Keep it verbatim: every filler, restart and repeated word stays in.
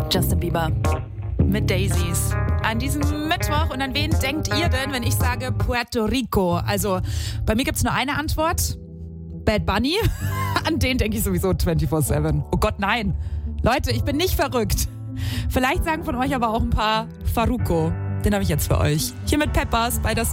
Justin Bieber mit Daisies. An diesem Mittwoch. Und an wen denkt ihr denn, wenn ich sage Puerto Rico? Also, bei mir gibt es nur eine Antwort. Bad Bunny. An den denke ich sowieso vierundzwanzig sieben. Oh Gott, nein. Leute, ich bin nicht verrückt. Vielleicht sagen von euch aber auch ein paar Farruko. Den habe ich jetzt für euch. Hier mit Peppers bei das